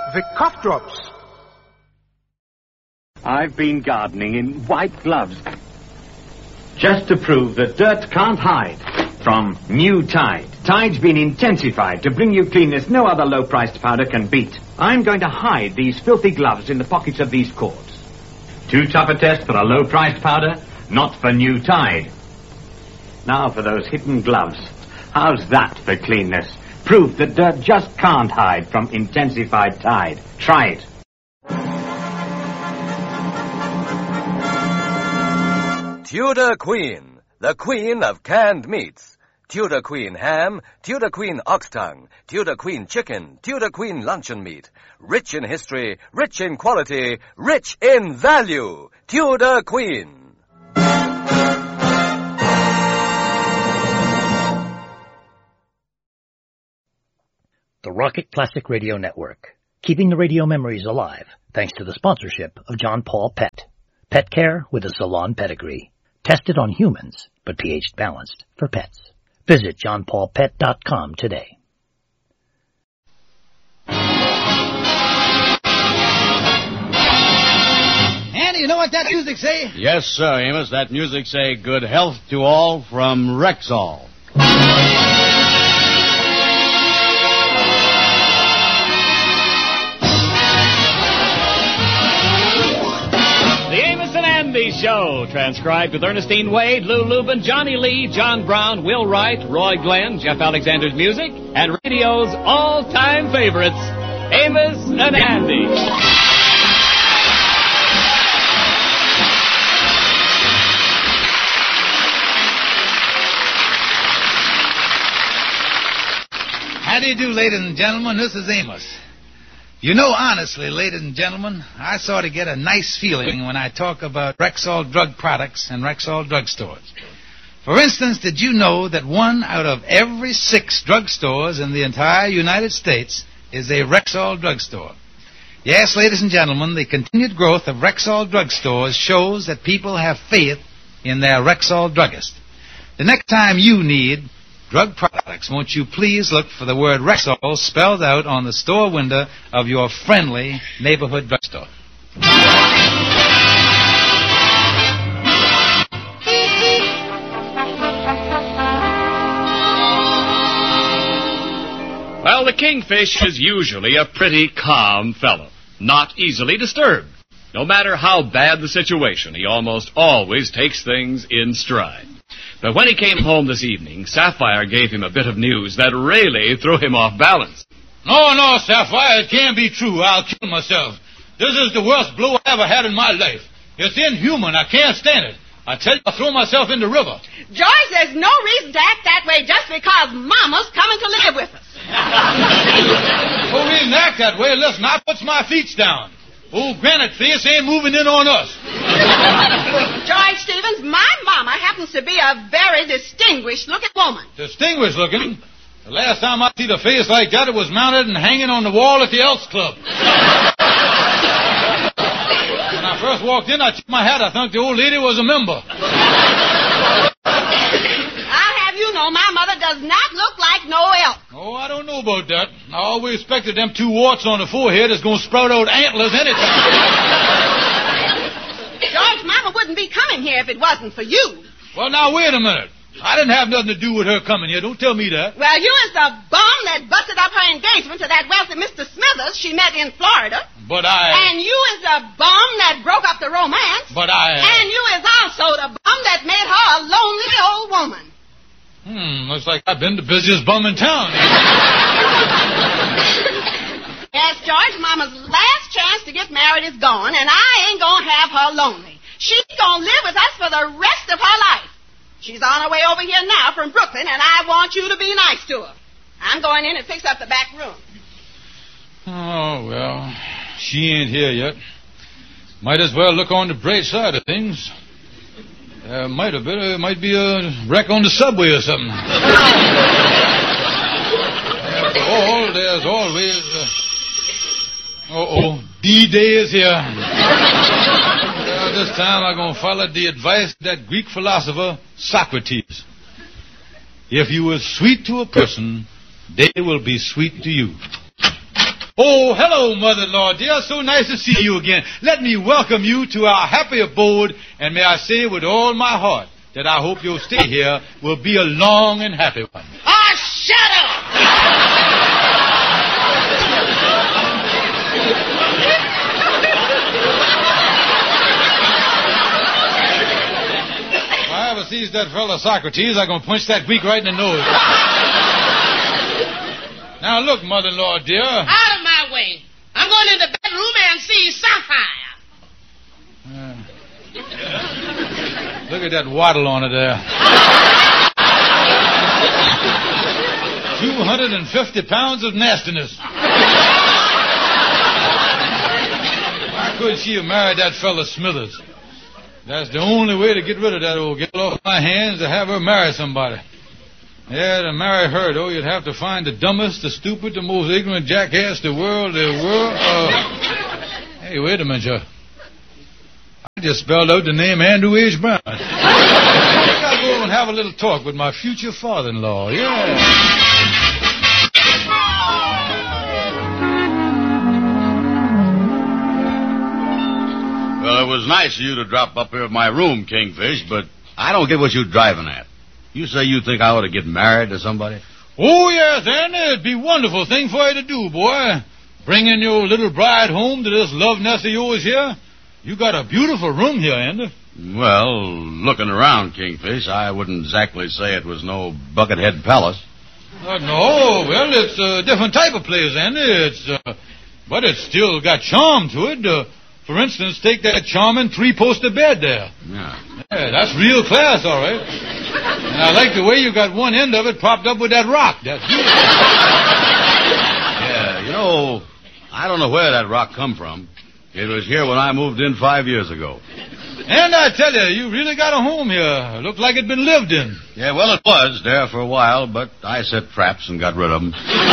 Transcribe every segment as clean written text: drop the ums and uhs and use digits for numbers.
The cough drops. I've been gardening in white gloves just to prove that dirt can't hide from new Tide. Tide's been intensified to bring you cleanness no other low-priced powder can beat. I'm going to hide these filthy gloves in the pockets of these cords. Too tough a test for a low-priced powder? Not for new Tide. Now for those hidden gloves. How's that for cleanness? Proof that dirt just can't hide from intensified Tide. Try it. Tudor Queen, the queen of canned meats. Tudor Queen ham, Tudor Queen ox tongue, Tudor Queen chicken, Tudor Queen luncheon meat. Rich in history, rich in quality, rich in value. Tudor Queen. The Rocket Classic Radio Network, keeping the radio memories alive thanks to the sponsorship of John Paul Pet. Pet care with a salon pedigree. Tested on humans, but pH balanced for pets. Visit johnpaulpet.com today. Andy, you know what that music say? Yes, sir, Amos. That music say good health to all from Rexall. Andy Show, transcribed with Ernestine Wade, Lou Lubin, Johnny Lee, John Brown, Will Wright, Roy Glenn, Jeff Alexander's music, and radio's all-time favorites, Amos and Andy. How do you do, ladies and gentlemen? This is Amos. You know, honestly, ladies and gentlemen, I sort of get a nice feeling when I talk about Rexall drug products and Rexall drugstores. For instance, did you know that 1 out of every 6 drugstores in the entire United States is a Rexall drugstore? Yes, ladies and gentlemen, the continued growth of Rexall drugstores shows that people have faith in their Rexall druggist. The next time you need drug products, won't you please look for the word Rexall spelled out on the store window of your friendly neighborhood drugstore. Well, the kingfish is usually a pretty calm fellow, not easily disturbed. No matter how bad the situation, he almost always takes things in stride. But when he came home this evening, Sapphire gave him a bit of news that really threw him off balance. No, Sapphire, it can't be true. I'll kill myself. This is the worst blow I ever had in my life. It's inhuman. I can't stand it. I tell you, I'll throw myself in the river. George, there's no reason to act that way just because Mama's coming to live with us. No reason to act that way. Listen, I puts my feet down. Old Granite Face ain't moving in on us. George Stevens, my mama happens to be a very distinguished-looking woman. Distinguished-looking? The last time I seen a face like that, it was mounted and hanging on the wall at the Elks Club. When I first walked in, I took my hat. I thought the old lady was a member. I'll have you know my mother does not look like no elk. Oh, I don't know about that. I always expected them 2 warts on the forehead is going to sprout out antlers anytime. George, Mama wouldn't be coming here if it wasn't for you. Well, now, wait a minute. I didn't have nothing to do with her coming here. Don't tell me that. Well, you is the bum that busted up her engagement to that wealthy Mr. Smithers she met in Florida. But I... And you is the bum that broke up the romance. But I... And you is also the bum that made her a lonely old woman. Looks like I've been the busiest bum in town. Yes, George, Mama's last chance to get married is gone, and I ain't gonna have her lonely. She's gonna live with us for the rest of her life. She's on her way over here now from Brooklyn, and I want you to be nice to her. I'm going in and fix up the back room. Oh, well, she ain't here yet. Might as well look on the bright side of things. Might be a wreck on the subway or something. After all, there's always... D-Day is here. This time I'm going to follow the advice of that Greek philosopher, Socrates. If you are sweet to a person, they will be sweet to you. Oh, hello, mother-in-law, dear. So nice to see you again. Let me welcome you to our happy abode, and may I say with all my heart that I hope your stay here will be a long and happy one. Ah, shut up! If I ever sees that fella Socrates, I'm going to punch that Greek right in the nose. Now, look, mother-in-law, dear. Out of my way. I'm going in the bedroom and see Sapphire. Look at that waddle on it there. 250 pounds of nastiness. Why couldn't she have married that fella Smithers? That's the only way to get rid of that old girl off my hands, to have her marry somebody. Yeah, to marry her, though, you'd have to find the dumbest, the stupid, the most ignorant jackass the world. Hey, wait a minute, sir. I just spelled out the name Andrew H. Brown. I think I'll go and have a little talk with my future father-in-law, yeah. Well, it was nice of you to drop up here at my room, Kingfish, but I don't get what you're driving at. You say you think I ought to get married to somebody? Oh, yes, Andy. It'd be a wonderful thing for you to do, boy. Bringing your little bride home to this love nest of yours here. You got a beautiful room here, Andy. Well, looking around, Kingfish, I wouldn't exactly say it was no Buckethead Palace. No, well, it's a different type of place, Andy. But it's still got charm to it. For instance, take that charming three-poster bed there. Yeah. Yeah, that's real class, all right. And I like the way you got one end of it propped up with that rock. That's beautiful. Yeah, you know, I don't know where that rock come from. It was here when I moved in 5 years ago. And I tell you really got a home here. It looked like it'd been lived in. Yeah, well, it was there for a while, but I set traps and got rid of them.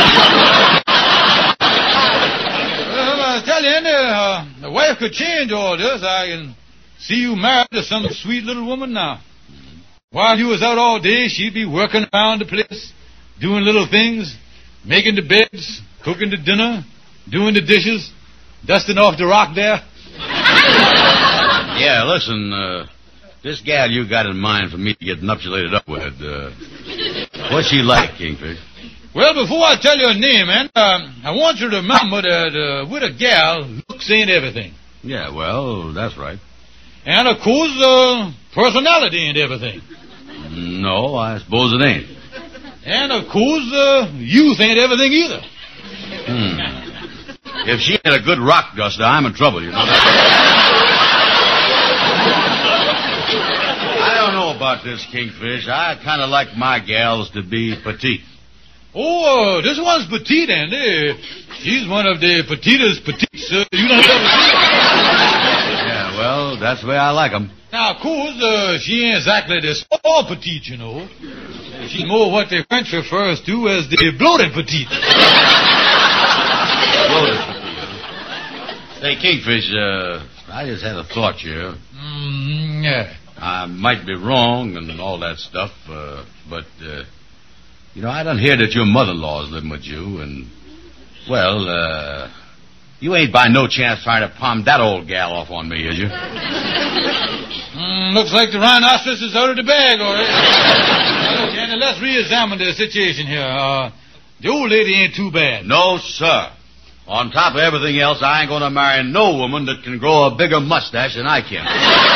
Well, I tell you, Andy, the wife could change all this. I can see you married to some sweet little woman now. While you was out all day, she'd be working around the place, doing little things, making the beds, cooking the dinner, doing the dishes, dusting off the rock there. Yeah, listen, this gal you got in mind for me to get nuptialated up with, what's she like, Kingfish? Well, before I tell you her name, man, I want you to remember that with a gal, looks ain't everything. Yeah, well, that's right. And, of course, personality ain't everything. No, I suppose it ain't. And, of course, youth ain't everything either. If she ain't a good rock duster, I'm in trouble, you know. I don't know about this, Kingfish. I kind of like my gals to be petite. Oh, this one's petite, Andy. She's one of the petitest petites you don't ever see. Yeah, well, that's the way I like 'em. Now, of course, she ain't exactly the small petite, you know. She's more what the French refers to as the bloated petite. Bloated petite. Hey, Kingfish, I just had a thought here. Yeah. I might be wrong and all that stuff, but, you know, I done hear that your mother-in-law's living with you, and, well, you ain't by no chance trying to palm that old gal off on me, is you? Looks like the rhinoceros is out of the bag, all right. Okay, now let's re-examine the situation here. The old lady ain't too bad. No, sir. On top of everything else, I ain't going to marry no woman that can grow a bigger mustache than I can.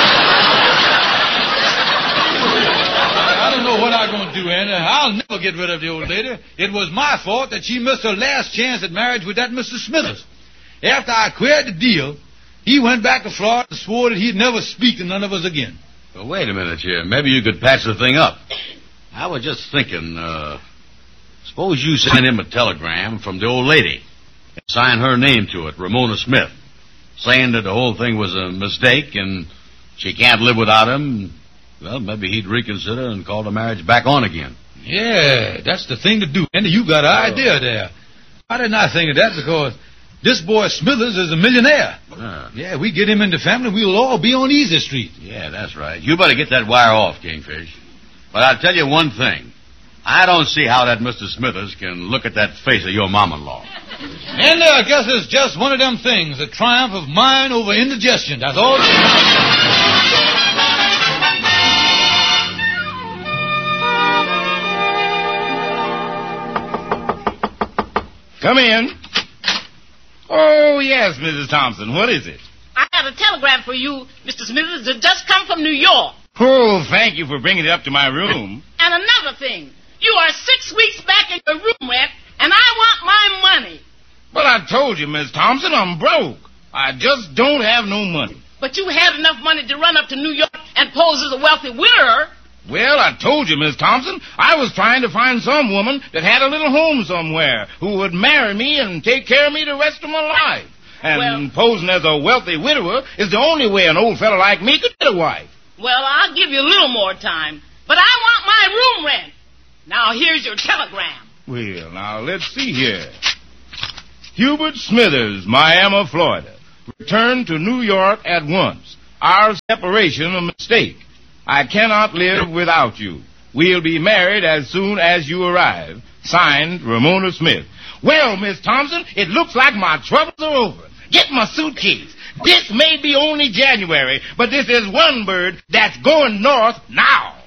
I don't know what I'm going to do, Anna. I'll never get rid of the old lady. It was my fault that she missed her last chance at marriage with that Mr. Smithers. After I queered the deal, he went back to Florida and swore that he'd never speak to none of us again. Well, wait a minute here. Maybe you could patch the thing up. I was just thinking, suppose you send him a telegram from the old lady and sign her name to it, Ramona Smith, saying that the whole thing was a mistake and she can't live without him. Well, maybe he'd reconsider and call the marriage back on again. Yeah, that's the thing to do. Andy, you got an idea there. Why didn't I think of that? Because this boy Smithers is a millionaire. Yeah, we get him in the family, we'll all be on Easy Street. Yeah, that's right. You better get that wire off, Kingfish. But I'll tell you one thing. I don't see how that Mr. Smithers can look at that face of your mom-in-law. And Andy, I guess it's just one of them things, the triumph of mind over indigestion. That's all. Come in. Oh, yes, Mrs. Thompson. What is it? I have a telegram for you, Mr. Smithers, that just come from New York. Oh, thank you for bringing it up to my room. And another thing, you are 6 weeks back in your room rent, and I want my money. But I told you, Miss Thompson, I'm broke. I just don't have no money. But you had enough money to run up to New York and pose as a wealthy widower. Well, I told you, Miss Thompson, I was trying to find some woman that had a little home somewhere who would marry me and take care of me the rest of my life. And posing as a wealthy widower is the only way an old fellow like me could get a wife. Well, I'll give you a little more time, but I want my room rent. Now, here's your telegram. Well, now, let's see here. Hubert Smithers, Miami, Florida. Return to New York at once. Our separation a mistake. I cannot live without you. We'll be married as soon as you arrive. Signed, Ramona Smith. Well, Miss Thompson, it looks like my troubles are over. Get my suitcase. This may be only January, but this is one bird that's going north now.